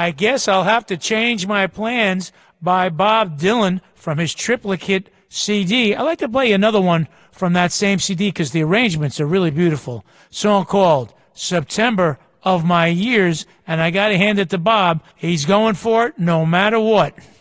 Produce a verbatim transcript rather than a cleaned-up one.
I guess I'll have to change my plans by Bob Dylan from his triplicate C D. I'd like to play another one from that same C D because the arrangements are really beautiful. Song called September of My Years, and I got to hand it to Bob. He's going for it no matter what.